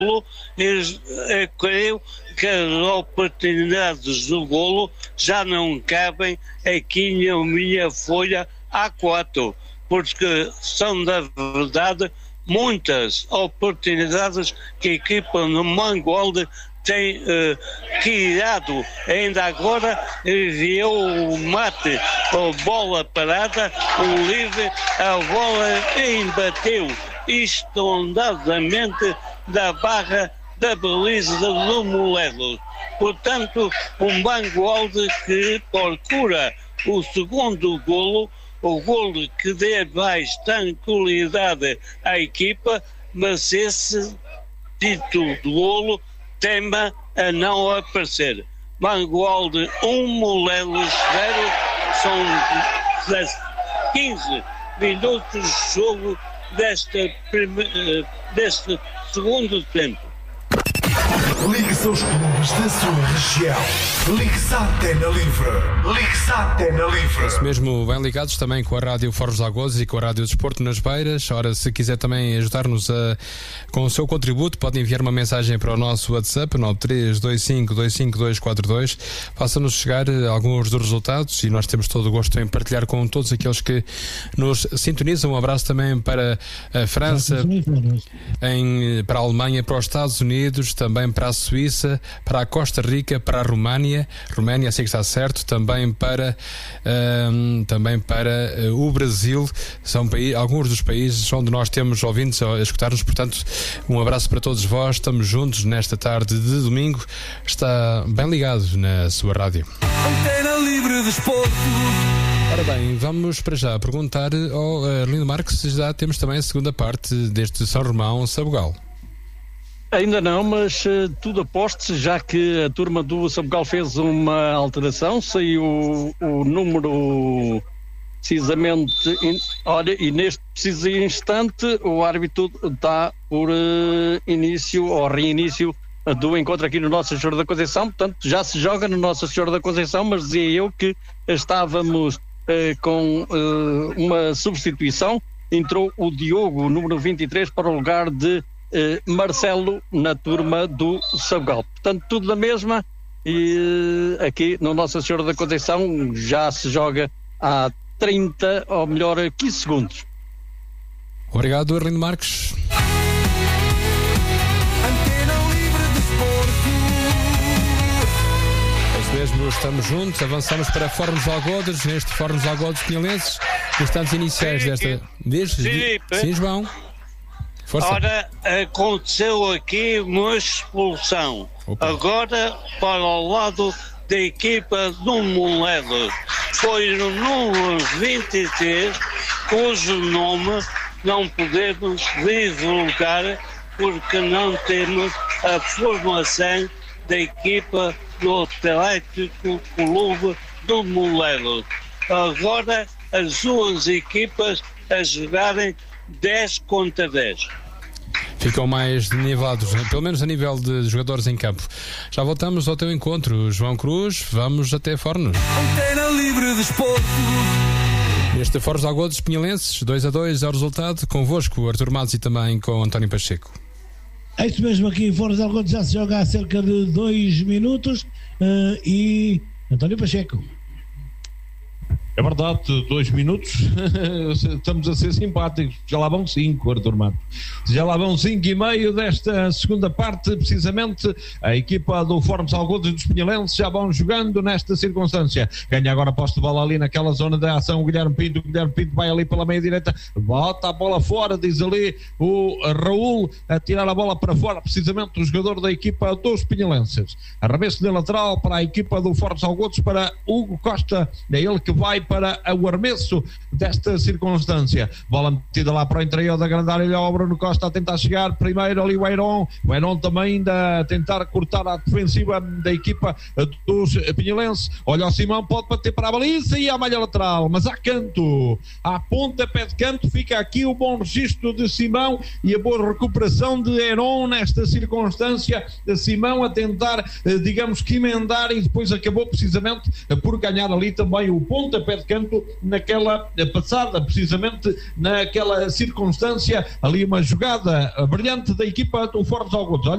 eu creio que as oportunidades do golo já não cabem aqui na minha folha A4, porque são, na verdade, muitas oportunidades que a equipa do Mangualde tem criado. Ainda agora enviou o mate, a bola parada, o livre, a bola embateu estondadamente da barra da baliza do Molelos. Portanto, um Mangualde que procura o segundo golo, o golo que dê mais tranquilidade à equipa, mas esse título de golo tema a não aparecer. Mangualde 1, Molelos 0, são 15 minutos de jogo deste segundo tempo. Ligue-se aos clubes da sua região. Ligue-se à Antena Livre. Ligue-se à Antena Livre. Isso mesmo, bem ligados também com a Rádio Fórum dos Lagoas e com a Rádio Desporto nas Beiras. Ora, se quiser também ajudar-nos com o seu contributo, pode enviar uma mensagem para o nosso WhatsApp 9325252242. Faça-nos chegar alguns dos resultados e nós temos todo o gosto em partilhar com todos aqueles que nos sintonizam. Um abraço também para a França, para a Alemanha, para os Estados Unidos, também para a Suíça, para a Costa Rica, para a Roménia, sei que está certo, também para o Brasil. São alguns dos países onde nós temos ouvintes a escutar-nos, portanto, um abraço para todos vós. Estamos juntos nesta tarde de domingo. Está bem ligado na sua rádio. Antena Livre Desporto. Ora bem, vamos para já perguntar ao Arlindo Marques se já temos também a segunda parte deste São Romão Sabugal. Ainda não, mas tudo a postos, já que a turma do Sabugal fez uma alteração, saiu o número precisamente, olha, e neste preciso instante o árbitro dá por início ou reinício do encontro aqui no Nossa Senhora da Conceição. Portanto, já se joga no Nossa Senhora da Conceição, mas dizia eu que estávamos com uma substituição. Entrou o Diogo, número 23, para o lugar de Marcelo na turma do Sabugal. Portanto, tudo da mesma, e aqui no Nossa Senhora da Conceição já se joga há 30, ou melhor, 15 segundos. Obrigado, Arlindo Marques. Mesmo estamos juntos, avançamos para Fórum dos Algodos, neste Fórum dos Algodos Pinhalenses, instantes iniciais desta... Sim, João. Força. Ora, aconteceu aqui uma expulsão. Opa. Agora para o lado da equipa do Molelos. Foi no número 23, cujo nome não podemos divulgar porque não temos a formação da equipa do Atlético Clube do Molelos. Agora as duas equipas a jogarem 10 contra 10. Ficam mais nivelados, pelo menos a nível de jogadores em campo. Já voltamos ao teu encontro, João Cruz. Vamos até Fornos. Antena Livre Desporto. Neste Fórum dos Algodos Pinhalenses, 2-2 é o resultado. Convosco, Artur Matos, e também com António Pacheco. É isso mesmo, aqui em Fórum dos Algodos já se joga há cerca de 2 minutos e António Pacheco. É verdade, 2 minutos, estamos a ser simpáticos, já lá vão 5, Artur Matos. Já lá vão 5 e meio desta segunda parte, precisamente, a equipa do Fórum dos Algodos dos Pinhalenses já vão jogando nesta circunstância. Ganha agora a posse de bola ali naquela zona de ação, o Guilherme Pinto vai ali pela meia direita, bota a bola fora, diz ali o Raul, a tirar a bola para fora, precisamente o jogador da equipa dos Pinhalenses. Arremesso de lateral para a equipa do Fórum dos Algodos, para Hugo Costa, é ele que vai para o arremesso desta circunstância. Bola metida lá para o interior da grande área, o Bruno Costa a tentar chegar primeiro ali o Eiron também ainda a tentar cortar a defensiva da equipa dos Pinhalenses. Olha o Simão, pode bater para a baliza e a malha lateral, mas há canto, à ponta, pé de canto, fica aqui o bom registro de Simão e a boa recuperação de Eiron nesta circunstância, de Simão a tentar, digamos que emendar, e depois acabou precisamente por ganhar ali também o pontapé de campo naquela passada, precisamente naquela circunstância, ali uma jogada brilhante da equipa do Fortes Algodos. Olha